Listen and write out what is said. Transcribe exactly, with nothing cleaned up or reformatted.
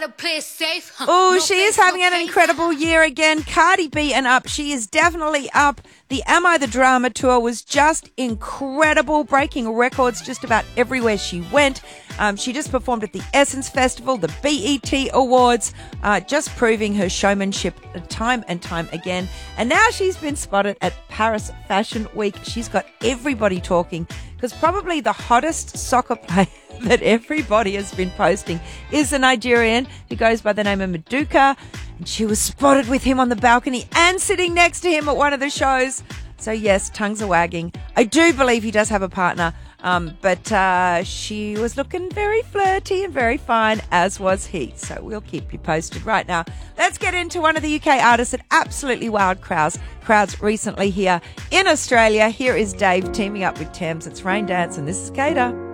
to play safe. Oh, No she face, is having no an case. incredible year again. Cardi B and Up. She is definitely up. The Am I the Drama tour was just incredible, breaking records just about everywhere she went. Um, she just performed at the Essence Festival, the B E T Awards, uh, just proving her showmanship time and time again. And now she's been spotted at Paris Fashion Week. She's got everybody talking because probably the hottest soccer player that everybody has been posting is a Nigerian who goes by the name of Maduka. And she was spotted with him on the balcony and sitting next to him at one of the shows. So yes, tongues are wagging. I do believe he does have a partner, um, but uh, she was looking very flirty and very fine, as was he. So we'll keep you posted. Right now, let's get into one of the U K artists that absolutely wowed crowds, crowds recently here in Australia. Here is Dave teaming up with Thames. It's Rain Dance, and this is Kata.